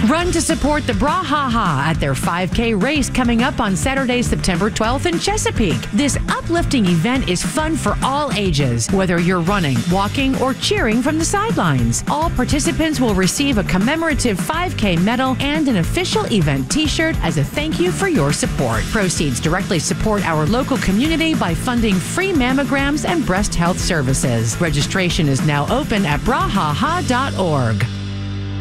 Run to support the Brawhaha at their 5K race coming up on Saturday, September 12th in Chesapeake. This uplifting event is fun for all ages, whether you're running, walking, or cheering from the sidelines. All participants will receive a commemorative 5K medal and an official event t-shirt as a thank you for your support. Proceeds directly support our local community by funding free mammograms and breast health services. Registration is now open at brawhaha.org.